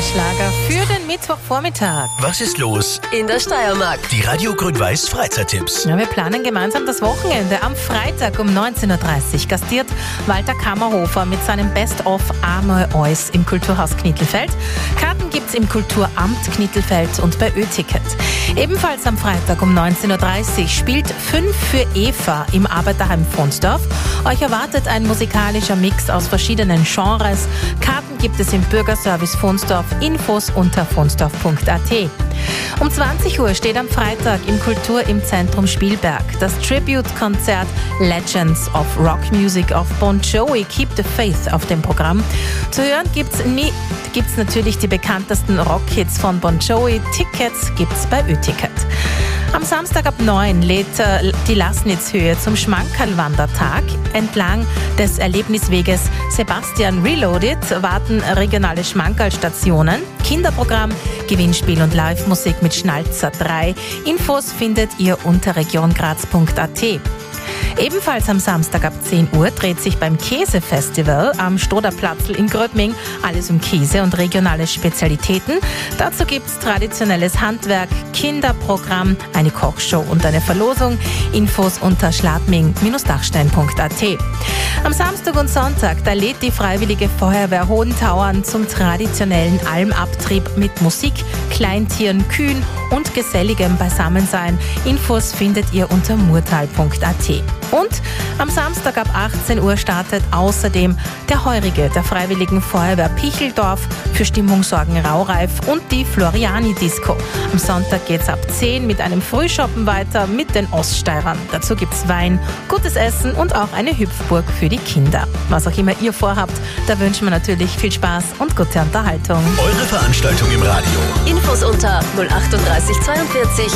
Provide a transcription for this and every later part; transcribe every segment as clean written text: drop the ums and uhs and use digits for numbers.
Schlager für den Mittwochvormittag. Was ist los in der Steiermark? Die Radio Grün-Weiß Freizeittipps. Ja, wir planen gemeinsam das Wochenende. Am Freitag um 19.30 Uhr gastiert Walter Kammerhofer mit seinem Best-of Einmal Alles im Kulturhaus Knittelfeld. Karten gibt's im Kulturamt Knittelfeld und bei Ö-Ticket. Ebenfalls am Freitag um 19.30 Uhr spielt 5 für Eva im Arbeiterheim Fonsdorf. Euch erwartet ein musikalischer Mix aus verschiedenen Genres. Karten gibt es im Bürgerservice Fonsdorf. Infos unter fonsdorf.at. Um 20 Uhr steht am Freitag im Kultur im Zentrum Spielberg das Tribute-Konzert Legends of Rock Music of Bon Jovi Keep the Faith auf dem Programm. Zu hören gibt's natürlich die bekanntesten Rockhits von Bon Jovi. Tickets gibt's bei Ö-Ticket. Am Samstag ab 9 lädt die Laßnitzhöhe zum Schmankerl-Wandertag. Entlang des Erlebnisweges Sebastian Reloaded warten regionale Schmankerl-Stationen, Kinderprogramm, Gewinnspiel und Live-Musik mit Schnalzer 3. Infos findet ihr unter regiongraz.at. Ebenfalls am Samstag ab 10 Uhr dreht sich beim Käsefestival am Stoderplatzl in Gröbming alles um Käse und regionale Spezialitäten. Dazu gibt's traditionelles Handwerk, Kinderprogramm, eine Kochshow und eine Verlosung. Infos unter schladming-dachstein.at. Am Samstag und Sonntag, da lädt die Freiwillige Feuerwehr Hohentauern zum traditionellen Almabtrieb mit Musik, Kleintieren, Kühen und geselligem Beisammensein. Infos findet ihr unter murtal.at. Und am Samstag ab 18 Uhr startet außerdem der Heurige der Freiwilligen Feuerwehr Picheldorf für Stimmung sorgen Raureif und die Floriani-Disco. Am Sonntag geht's ab 10 mit einem Frühshoppen weiter mit den Oststeirern. Dazu gibt's Wein, gutes Essen und auch eine Hüpfburg für die Kinder. Was auch immer ihr vorhabt, da wünschen wir natürlich viel Spaß und gute Unterhaltung. Eure Veranstaltung im Radio. Infos unter 038 42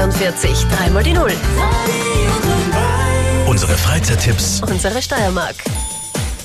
43 3 mal die 0. Unsere Freizeittipps. Unsere Steiermark.